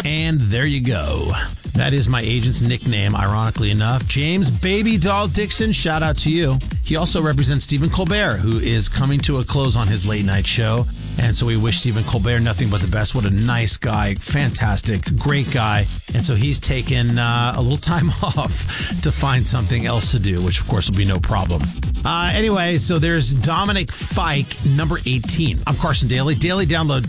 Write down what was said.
And there you go. That is my agent's nickname, ironically enough. James Baby Doll Dixon, shout out to you. He also represents Stephen Colbert, who is coming to a close on his late night show. And so we wish Stephen Colbert nothing but the best. What a nice guy. Fantastic. Great guy. And so he's taken a little time off to find something else to do, which of course will be no problem. Anyway, so there's Dominic Fike, number 18. I'm Carson Daly. Daily download